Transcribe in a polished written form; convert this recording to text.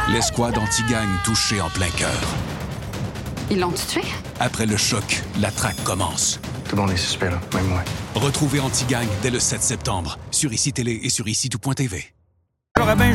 L'escouade anti-gang touchée en plein cœur. Ils l'ont tué? Après le choc, la traque commence. Tout le monde est suspect, là, même moi. Retrouvez Anti-Gang dès le 7 septembre sur ICI Télé et sur ICI.tv. Alors, ben,